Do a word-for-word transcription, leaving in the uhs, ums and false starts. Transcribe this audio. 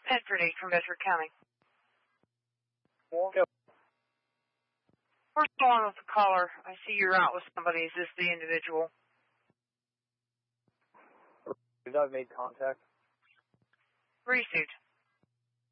Bedford eight from Bedford County. Well, What's going on with the caller? I see you're out with somebody. Is this the individual? I've made contact. Received.